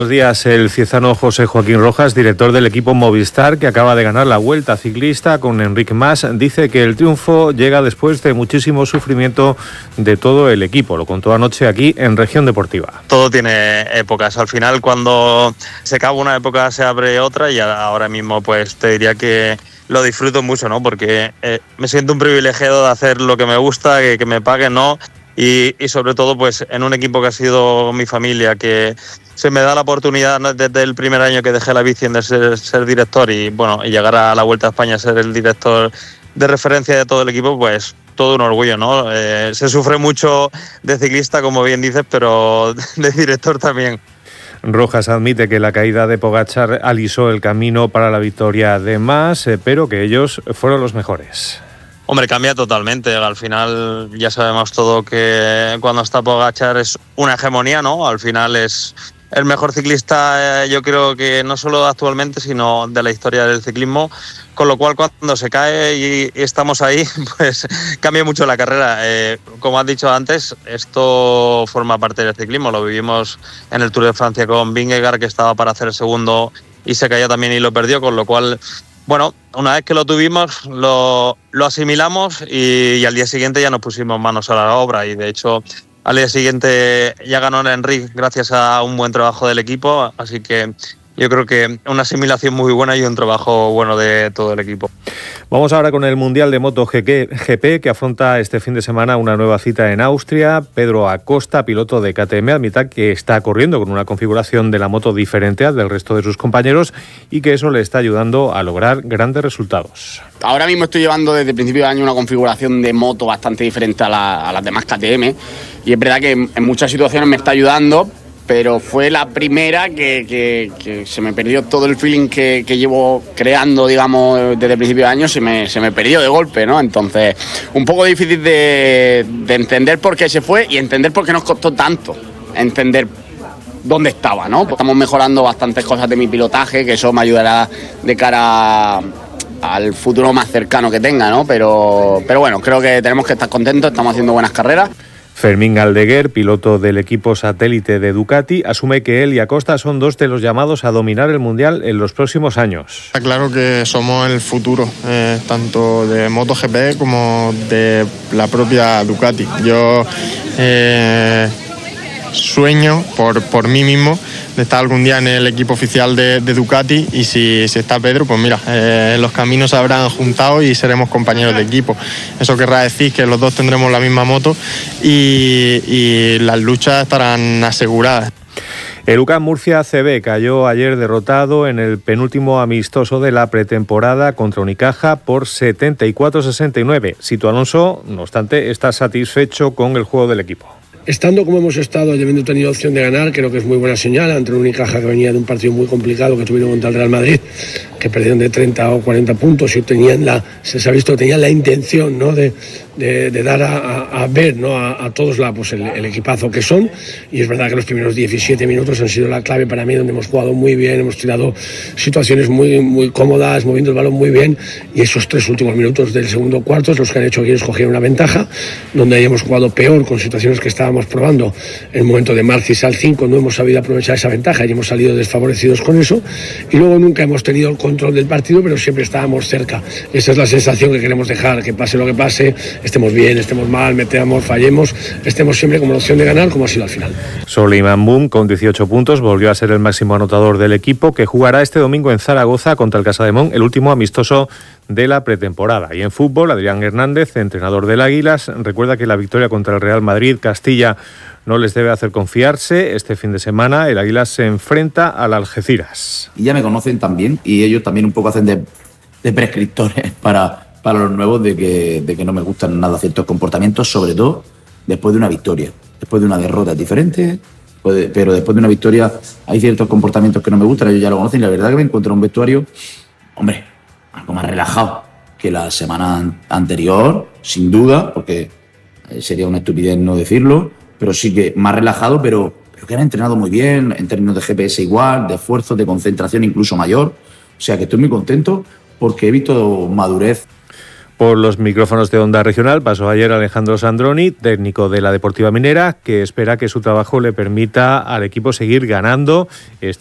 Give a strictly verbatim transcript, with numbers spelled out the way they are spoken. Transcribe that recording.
Buenos días. El ciezano José Joaquín Rojas, director del equipo Movistar, que acaba de ganar la Vuelta Ciclista con Enric Mas, dice que el triunfo llega después de muchísimo sufrimiento de todo el equipo. Lo contó anoche aquí en Región Deportiva. Todo tiene épocas. Al final, cuando se acaba una época, se abre otra, y ahora mismo pues te diría que lo disfruto mucho, ¿no? Porque eh, me siento un privilegiado de hacer lo que me gusta, que, que me paguen, ¿no? Y, y sobre todo pues en un equipo que ha sido mi familia, que se me da la oportunidad desde el primer año que dejé la bici de ser, ser director y bueno y llegar a la Vuelta a España a ser el director de referencia de todo el equipo, pues todo un orgullo, ¿no? Eh, se sufre mucho de ciclista, como bien dices, pero de director también. Rojas admite que la caída de Pogačar alisó el camino para la victoria de Mas, pero que ellos fueron los mejores. Hombre, cambia totalmente. Al final ya sabemos todo que cuando está Pogačar es una hegemonía, ¿no? Al final es el mejor ciclista, eh, yo creo que no solo actualmente, sino de la historia del ciclismo. Con lo cual, cuando se cae y, y estamos ahí, pues cambia mucho la carrera. Eh, como has dicho antes, esto forma parte del ciclismo. Lo vivimos en el Tour de Francia con Vingegaard, que estaba para hacer el segundo y se cayó también y lo perdió, con lo cual... Bueno, una vez que lo tuvimos, lo, lo asimilamos y, y al día siguiente ya nos pusimos manos a la obra y de hecho al día siguiente ya ganó Enric gracias a un buen trabajo del equipo, así que yo creo que una asimilación muy buena y un trabajo bueno de todo el equipo. Vamos ahora con el Mundial de MotoGP que afronta este fin de semana una nueva cita en Austria. Pedro Acosta, piloto de K T M, admite que está corriendo con una configuración de la moto diferente al del resto de sus compañeros y que eso le está ayudando a lograr grandes resultados. Ahora mismo estoy llevando desde el principio de año una configuración de moto bastante diferente a, la, a las demás K T M y es verdad que en muchas situaciones me está ayudando, pero fue la primera que, que, que se me perdió todo el feeling que, que llevo creando, digamos, desde el principio de año, se me, se me perdió de golpe, ¿no? Entonces, un poco difícil de, de entender por qué se fue y entender por qué nos costó tanto entender dónde estaba, ¿no? Pues estamos mejorando bastantes cosas de mi pilotaje, que eso me ayudará de cara a, al futuro más cercano que tenga, ¿no? Pero, pero bueno, creo que tenemos que estar contentos, estamos haciendo buenas carreras. Fermín Aldeguer, piloto del equipo satélite de Ducati, asume que él y Acosta son dos de los llamados a dominar el Mundial en los próximos años. Está claro que somos el futuro, eh, tanto de MotoGP como de la propia Ducati. Yo eh, sueño por, por mí mismo de estar algún día en el equipo oficial de, de Ducati y si, si está Pedro, pues mira, eh, los caminos se habrán juntado y seremos compañeros de equipo. Eso querrá decir que los dos tendremos la misma moto y, y las luchas estarán aseguradas. El U C A M Murcia C B cayó ayer derrotado en el penúltimo amistoso de la pretemporada contra Unicaja por setenta y cuatro a sesenta y nueve. Sito Alonso, no obstante, está satisfecho con el juego del equipo. Estando como hemos estado y habiendo tenido opción de ganar, creo que es muy buena señal ante un Unicaja que venía de un partido muy complicado que tuvieron contra el Real Madrid, que perdieron de treinta o cuarenta puntos y tenían la, se ha visto, tenían la intención, ¿no? de, de, de dar a, a, a ver, ¿no? a, a todos la, pues el, el equipazo que son, y es verdad que los primeros diecisiete minutos han sido la clave para mí, donde hemos jugado muy bien, hemos tirado situaciones muy, muy cómodas, moviendo el balón muy bien, y esos tres últimos minutos del segundo cuarto es los que han hecho que ellos cogieran una ventaja, donde ahí hemos jugado peor con situaciones que estaban Estábamos probando en el momento de Marcis al cinco, no hemos sabido aprovechar esa ventaja y hemos salido desfavorecidos con eso, y luego nunca hemos tenido el control del partido, pero siempre estábamos cerca. Esa es la sensación que queremos dejar, que pase lo que pase, estemos bien, estemos mal, metamos, fallemos, estemos siempre como la opción de ganar, como ha sido al final. Soliman Boom, con dieciocho puntos, volvió a ser el máximo anotador del equipo, que jugará este domingo en Zaragoza contra el Casademón, el último amistoso de la pretemporada. Y en fútbol, Adrián Hernández, entrenador del Águilas, recuerda que la victoria contra el Real Madrid, Castilla, no les debe hacer confiarse. Este fin de semana el Águilas se enfrenta al Algeciras. Y ya me conocen también y ellos también un poco hacen de, de prescriptores para, para los nuevos de que, de que no me gustan nada ciertos comportamientos, sobre todo después de una victoria. Después de una derrota es diferente, pero después de una victoria hay ciertos comportamientos que no me gustan, ellos ya lo conocen y la verdad que me encuentro en un vestuario, hombre, algo más relajado que la semana anterior, sin duda, porque sería una estupidez no decirlo, pero sí que más relajado, pero, pero que han entrenado muy bien, en términos de G P S igual, de esfuerzo, de concentración incluso mayor. O sea que estoy muy contento porque he visto madurez. Por los micrófonos de Onda Regional pasó ayer Alejandro Sandroni, técnico de la Deportiva Minera, que espera que su trabajo le permita al equipo seguir ganando.